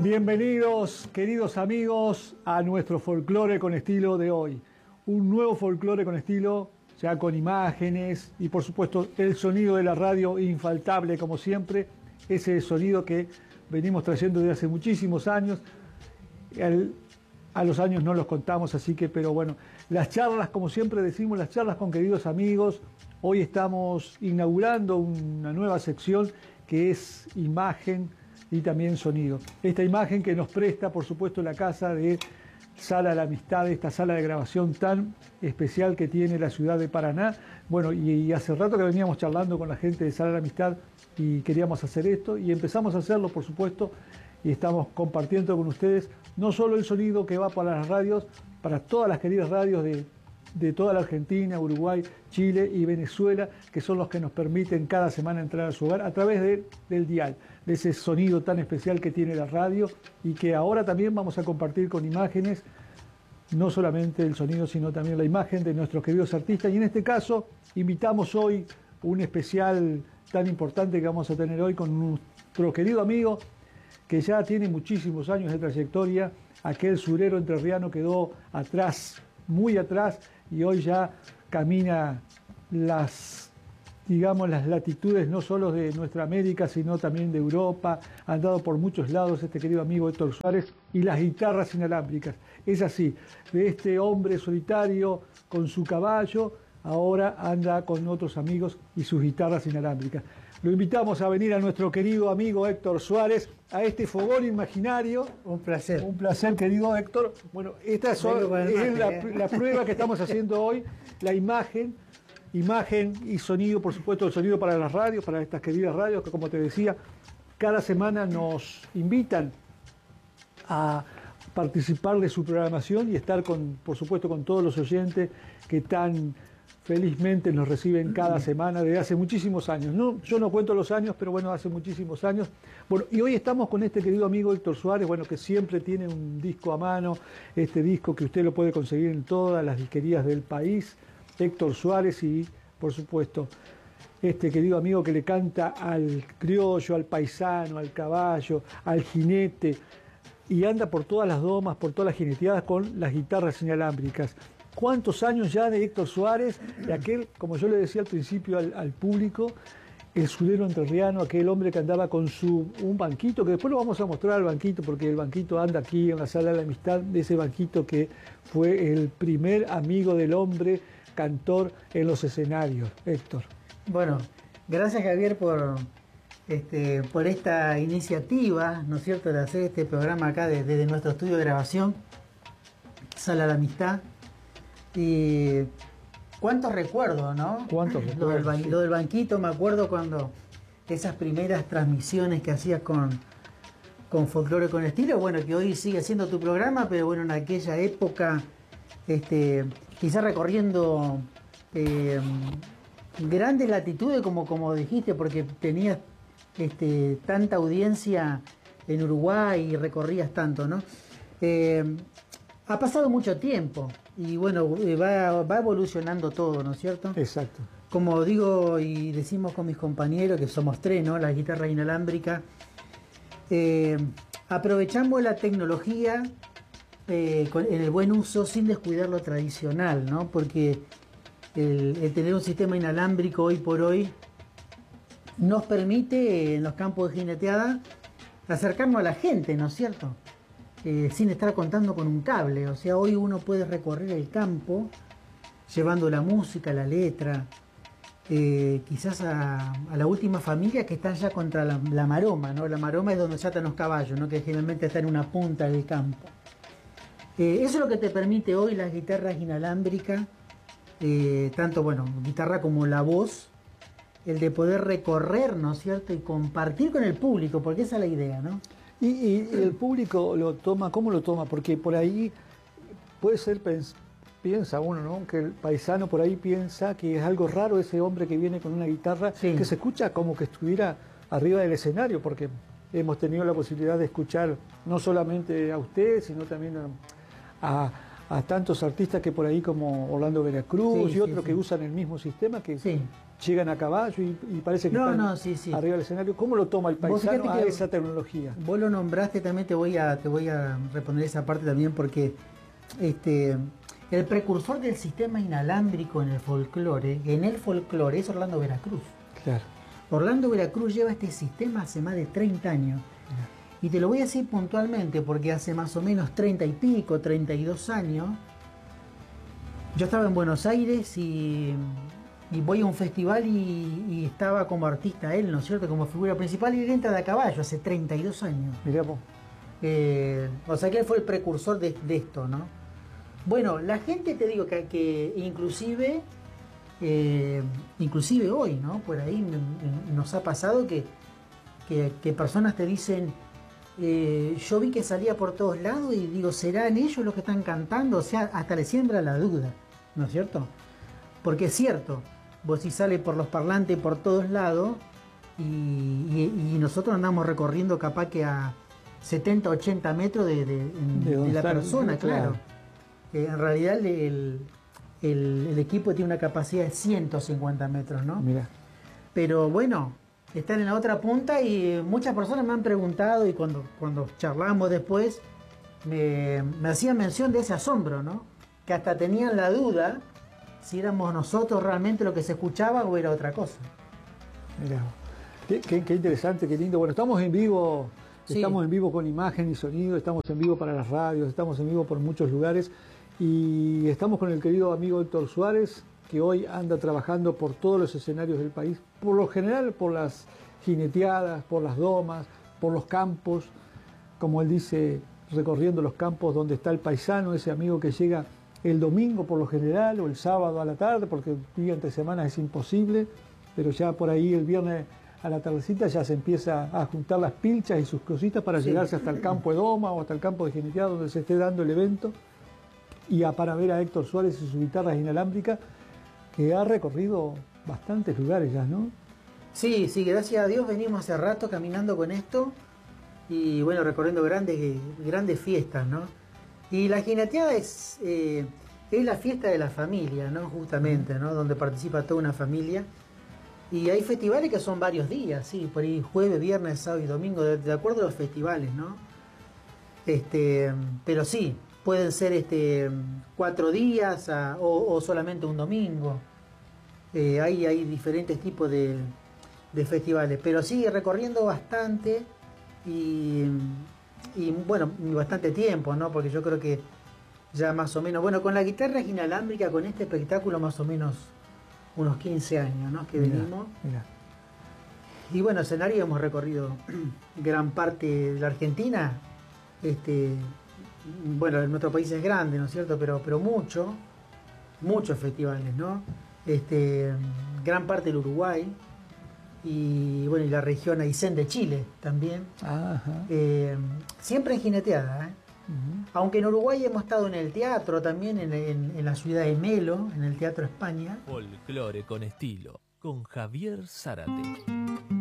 Bienvenidos, queridos amigos, a nuestro folclore con estilo de hoy. Un nuevo folclore con estilo, ya con imágenes y por supuesto el sonido de la radio infaltable como siempre, ese sonido que venimos trayendo desde hace muchísimos años. A los años no los contamos, así que, pero bueno, las charlas, como siempre decimos, las charlas con queridos amigos. Hoy estamos inaugurando una nueva sección que es imagen y también sonido. Esta imagen que nos presta, por supuesto, la casa de Sala de la Amistad, esta sala de grabación tan especial que tiene la ciudad de Paraná. Bueno, y hace rato que veníamos charlando con la gente de Sala de la Amistad y queríamos hacer esto y empezamos a hacerlo, por supuesto, y estamos compartiendo con ustedes no solo el sonido que va para las radios, para todas las queridas radios de toda la Argentina, Uruguay, Chile y Venezuela, que son los que nos permiten cada semana entrar a su hogar a través del dial, de ese sonido tan especial que tiene la radio y que ahora también vamos a compartir con imágenes, no solamente el sonido, sino también la imagen de nuestros queridos artistas. Y en este caso invitamos hoy un especial tan importante que vamos a tener hoy con nuestro querido amigo que ya tiene muchísimos años de trayectoria. Aquel surero entrerriano quedó atrás, muy atrás, y hoy ya camina las latitudes no solo de nuestra América, sino también de Europa. Ha andado por muchos lados este querido amigo Héctor Suárez, y las guitarras inalámbricas. Es así, de este hombre solitario con su caballo, ahora anda con otros amigos y sus guitarras inalámbricas. Lo invitamos a venir a nuestro querido amigo Héctor Suárez, a este fogón imaginario. Un placer. Un placer, querido Héctor. Bueno, esta es la prueba que estamos haciendo hoy, la imagen y sonido, por supuesto, el sonido para las radios, para estas queridas radios que, como te decía, cada semana nos invitan a participar de su programación y estar por supuesto, con todos los oyentes que tan felizmente nos reciben cada semana desde hace muchísimos años. Yo no cuento los años, pero bueno, hace muchísimos años. Bueno, y hoy estamos con este querido amigo Héctor Suárez, bueno, que siempre tiene un disco a mano, este disco que usted lo puede conseguir en todas las disquerías del país, Héctor Suárez, y por supuesto, este querido amigo que le canta al criollo, al paisano, al caballo, al jinete, y anda por todas las domas, por todas las jineteadas con las guitarras inalámbricas. ¿Cuántos años ya de Héctor Suárez? De aquel, como yo le decía al principio al público, el surero entrerriano, aquel hombre que andaba con un banquito, que después lo vamos a mostrar al banquito, porque el banquito anda aquí en la Sala de la Amistad, de ese banquito que fue el primer amigo del hombre, cantor en los escenarios. Héctor. Bueno, gracias Javier por esta iniciativa, ¿no es cierto?, de hacer este programa acá desde nuestro estudio de grabación, Sala de la Amistad. Y cuántos recuerdos, ¿no? Cuántos recuerdos. Lo del banquito, me acuerdo cuando esas primeras transmisiones que hacías con Folclore con Estilo, bueno, que hoy sigue siendo tu programa, pero bueno, en aquella época, quizás recorriendo grandes latitudes, como dijiste, porque tenías tanta audiencia en Uruguay y recorrías tanto, ¿no? Ha pasado mucho tiempo y bueno, va evolucionando todo, ¿no es cierto? Exacto. Como digo y decimos con mis compañeros, que somos tres, ¿no?, la guitarra inalámbrica, aprovechamos la tecnología en el buen uso sin descuidar lo tradicional, ¿no? Porque el tener un sistema inalámbrico hoy por hoy nos permite en los campos de jineteada acercarnos a la gente, ¿no es cierto? Sin estar contando con un cable. O sea, hoy uno puede recorrer el campo llevando la música, la letra, quizás a la última familia que está ya contra la maroma, ¿no? La maroma es donde se atan los caballos, ¿no?, que generalmente está en una punta del campo. Eso es lo que te permite hoy las guitarras inalámbricas, tanto, bueno, guitarra como la voz, el de poder recorrer, ¿no es cierto?, y compartir con el público, porque esa es la idea, ¿no? Y el público lo toma, ¿cómo lo toma? Porque por ahí puede ser, piensa uno, ¿no?, que el paisano por ahí piensa que es algo raro ese hombre que viene con una guitarra, sí, que se escucha como que estuviera arriba del escenario, porque hemos tenido la posibilidad de escuchar no solamente a usted, sino también a a tantos artistas que por ahí como Orlando Veracruz y otros que usan el mismo sistema, que llegan a caballo y parece que están arriba del escenario. ¿Cómo lo toma el paisano a esa tecnología? Vos lo nombraste, también te voy a responder esa parte también, porque el precursor del sistema inalámbrico en el folclore es Orlando Veracruz. Claro. Orlando Veracruz lleva este sistema hace más de 30 años. Y te lo voy a decir puntualmente porque hace más o menos 30 y pico, 32 años, yo estaba en Buenos Aires y voy a un festival y estaba como artista él, ¿no es cierto? Como figura principal, y él entra de a caballo hace 32 años. Mirá vos. O sea que él fue el precursor de esto, ¿no? Bueno, la gente, te digo que inclusive hoy, ¿no? Por ahí nos ha pasado que personas te dicen, yo vi que salía por todos lados y digo, ¿serán ellos los que están cantando? O sea, hasta le siembra la duda, ¿no es cierto? Porque es cierto, vos si sale por los parlantes por todos lados y nosotros andamos recorriendo capaz que a 70, 80 metros de la persona, claro. En realidad el equipo tiene una capacidad de 150 metros, ¿no? Mirá. Pero bueno, están en la otra punta y muchas personas me han preguntado, y cuando charlamos después me hacían mención de ese asombro, ¿no? Que hasta tenían la duda si éramos nosotros realmente lo que se escuchaba o era otra cosa. Mirá, qué interesante, qué lindo. Bueno, estamos en vivo. Estamos en vivo con imagen y sonido, estamos en vivo para las radios, estamos en vivo por muchos lugares y estamos con el querido amigo Héctor Suárez, que hoy anda trabajando por todos los escenarios del país, por lo general por las jineteadas, por las domas, por los campos, como él dice, recorriendo los campos donde está el paisano, ese amigo que llega el domingo por lo general o el sábado a la tarde, porque el día entre semanas es imposible, pero ya por ahí el viernes a la tardecita ya se empieza a juntar las pilchas y sus cositas para llegarse hasta el campo de doma o hasta el campo de jineteada donde se esté dando el evento, y para ver a Héctor Suárez y sus guitarras inalámbricas, que ha recorrido bastantes lugares ya, ¿no? Sí, gracias a Dios venimos hace rato caminando con esto y bueno, recorriendo grandes fiestas, ¿no? Y la jineteada es la fiesta de la familia, ¿no? Justamente, ¿no? Donde participa toda una familia. Y hay festivales que son varios días, sí, por ahí jueves, viernes, sábado y domingo, de acuerdo a los festivales, ¿no? Pero sí, pueden ser 4 días o solamente un domingo. Hay diferentes tipos de festivales, pero sí, recorriendo bastante y bueno, bastante tiempo, ¿no? Porque yo creo que ya más o menos, bueno, con la guitarra inalámbrica, con este espectáculo más o menos unos 15 años, ¿no? Que venimos. Mirá. Y bueno, escenario hemos recorrido gran parte de la Argentina. Bueno, nuestro país es grande, ¿no es cierto? Pero muchos festivales, ¿no? Gran parte del Uruguay y bueno, y la región Aysén de Chile también. Ajá. Siempre en jineteada, ¿eh? Aunque en Uruguay hemos estado en el teatro también, en la ciudad de Melo, en el Teatro España. Folclore con estilo, con Javier Zárate.